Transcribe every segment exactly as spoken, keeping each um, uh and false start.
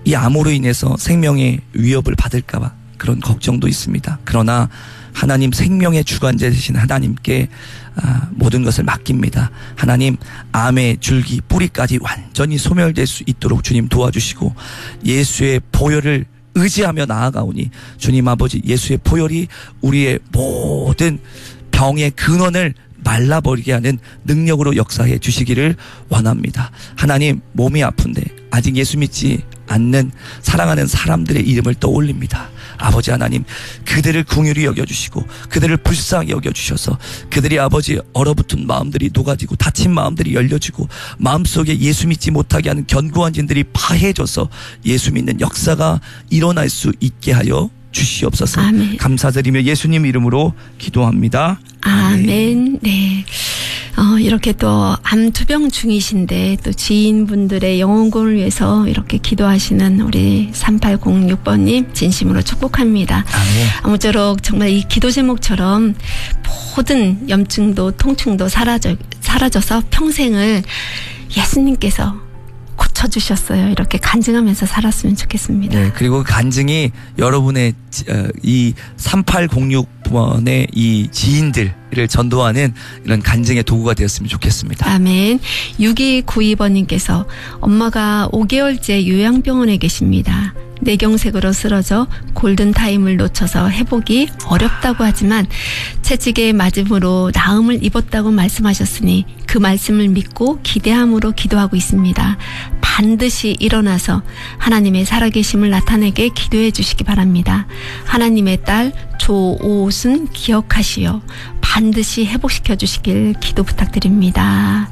이 암으로 인해서 생명의 위협을 받을까봐 그런 걱정도 있습니다. 그러나 하나님 생명의 주관자 되신 하나님께 아, 모든 것을 맡깁니다. 하나님 암의 줄기 뿌리까지 완전히 소멸될 수 있도록 주님 도와주시고 예수의 보혈을 의지하며 나아가오니 주님 아버지 예수의 보혈이 우리의 모든 병의 근원을 말라버리게 하는 능력으로 역사해 주시기를 원합니다. 하나님 몸이 아픈데 아직 예수 믿지 않는 사랑하는 사람들의 이름을 떠올립니다. 아버지 하나님 그들을 긍휼히 여겨주시고 그들을 불쌍히 여겨주셔서 그들이 아버지 얼어붙은 마음들이 녹아지고 다친 마음들이 열려지고 마음속에 예수 믿지 못하게 하는 견고한 진들이 파해져서 예수 믿는 역사가 일어날 수 있게 하여 주시옵소서. 아멘. 감사드리며 예수님 이름으로 기도합니다. 아멘. 아멘. 네. 어, 이렇게 또 암 투병 중이신데 또 지인분들의 영혼을 위해서 이렇게 기도하시는 우리 삼팔공육 번님 진심으로 축복합니다. 아멘. 아무쪼록 정말 이 기도 제목처럼 모든 염증도 통증도 사라져, 사라져서 평생을 예수님께서 고쳐주셨어요. 이렇게 간증하면서 살았으면 좋겠습니다. 네, 그리고 간증이 여러분의 이 삼팔공육 번의 이 지인들을 전도하는 이런 간증의 도구가 되었으면 좋겠습니다. 아멘. 육이구이 번님께서 엄마가 오 개월째 요양병원에 계십니다. 뇌경색으로 쓰러져 골든타임을 놓쳐서 회복이 어렵다고 하지만 채찍에 맞음으로 나음을 입었다고 말씀하셨으니 그 말씀을 믿고 기대함으로 기도하고 있습니다. 반드시 일어나서 하나님의 살아계심을 나타내게 기도해 주시기 바랍니다. 하나님의 딸 조오순 기억하시어 반드시 회복시켜 주시길 기도 부탁드립니다.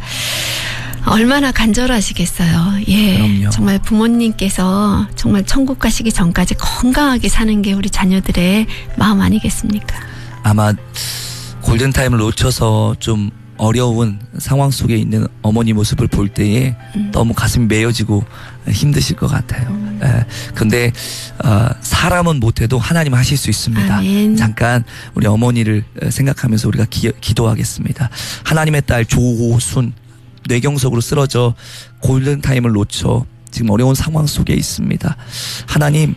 얼마나 간절하시겠어요. 예, 그럼요. 정말 부모님께서 정말 천국 가시기 전까지 건강하게 사는 게 우리 자녀들의 마음 아니겠습니까? 아마 골든타임을 놓쳐서 좀 어려운 상황 속에 있는 어머니 모습을 볼 때에 음. 너무 가슴이 메어지고 힘드실 것 같아요. 음. 예, 근데 어, 사람은 못해도 하나님 하실 수 있습니다. 아멘. 잠깐 우리 어머니를 생각하면서 우리가 기, 기도하겠습니다. 하나님의 딸 조호순 뇌경색으로 쓰러져 골든타임을 놓쳐 지금 어려운 상황 속에 있습니다. 하나님,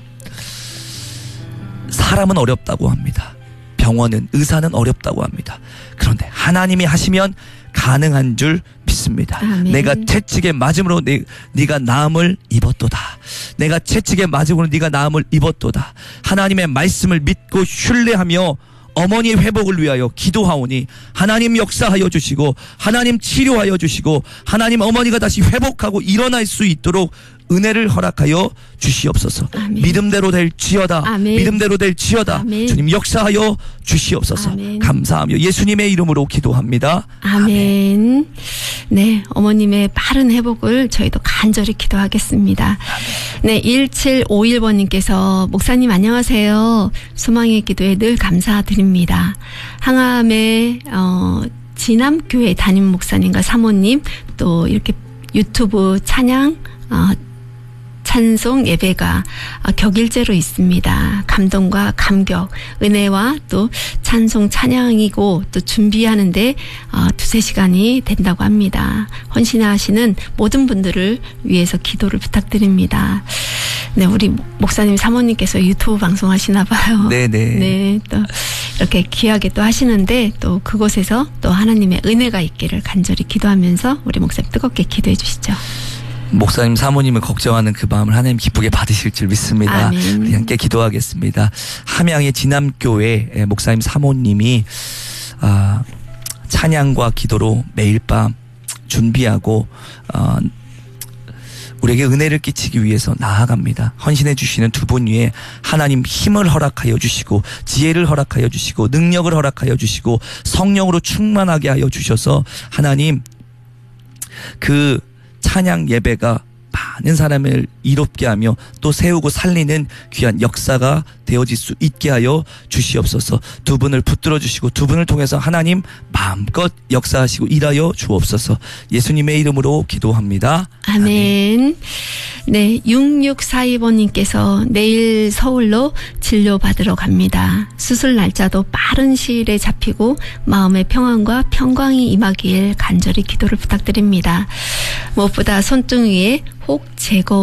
사람은 어렵다고 합니다. 병원은, 의사는 어렵다고 합니다. 그런데 하나님이 하시면 가능한 줄 믿습니다. 아멘. 내가 채찍에 맞음으로 네, 네가 나음을 입었도다. 내가 채찍에 맞음으로 네가 나음을 입었도다. 하나님의 말씀을 믿고 신뢰하며 어머니의 회복을 위하여 기도하오니 하나님 역사하여 주시고 하나님 치료하여 주시고 하나님 어머니가 다시 회복하고 일어날 수 있도록 은혜를 허락하여 주시옵소서. 아멘. 믿음대로 될지어다. 아멘. 믿음대로 될지어다. 아멘. 주님 역사하여 주시옵소서. 아멘. 감사하며 예수님의 이름으로 기도합니다. 아멘. 아멘. 네, 어머님의 빠른 회복을 저희도 간절히 기도하겠습니다. 아멘. 네, 일칠오일 번님께서 목사님 안녕하세요. 소망의 기도에 늘 감사드립니다. 항암의 어, 진암교회 담임 목사님과 사모님 또 이렇게 유튜브 찬양 어, 찬송 예배가 격일제로 있습니다. 감동과 감격, 은혜와 또 찬송 찬양이고 또 준비하는데 두세 시간이 된다고 합니다. 헌신하시는 모든 분들을 위해서 기도를 부탁드립니다. 네, 우리 목사님 사모님께서 유튜브 방송하시나 봐요. 네네. 네, 또 이렇게 귀하게 또 하시는데 또 그곳에서 또 하나님의 은혜가 있기를 간절히 기도하면서 우리 목사님 뜨겁게 기도해 주시죠. 목사님 사모님을 걱정하는 그 마음을 하나님 기쁘게 받으실 줄 믿습니다. 아멘. 우리 함께 기도하겠습니다. 함양의 진암교회 목사님 사모님이 아, 찬양과 기도로 매일 밤 준비하고 어, 우리에게 은혜를 끼치기 위해서 나아갑니다. 헌신해 주시는 두 분 위에 하나님 힘을 허락하여 주시고 지혜를 허락하여 주시고 능력을 허락하여 주시고 성령으로 충만하게 하여 주셔서 하나님 그 찬양 예배가 많은 사람을 이롭게 하며 또 세우고 살리는 귀한 역사가 되어질 수 있게 하여 주시옵소서. 두 분을 붙들어 주시고 두 분을 통해서 하나님 마음껏 역사하시고 일하여 주옵소서. 예수님의 이름으로 기도합니다. 아멘. 아멘. 네, 육육사이 번님께서 내일 서울로 진료받으러 갑니다. 수술 날짜도 빠른 시일에 잡히고 마음의 평안과 평강이 임하길 간절히 기도를 부탁드립니다. 무엇보다 손등 위에 혹 제거